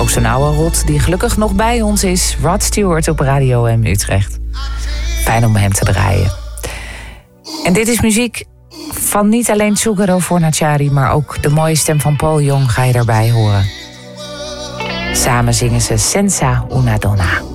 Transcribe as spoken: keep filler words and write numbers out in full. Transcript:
Ook zo'n oude rot die gelukkig nog bij ons is. Rod Stewart op Radio M Utrecht. Fijn om hem te draaien. En dit is muziek van niet alleen Tsugaru Fornaciari, maar ook de mooie stem van Paul Young ga je daarbij horen. Samen zingen ze Senza una donna.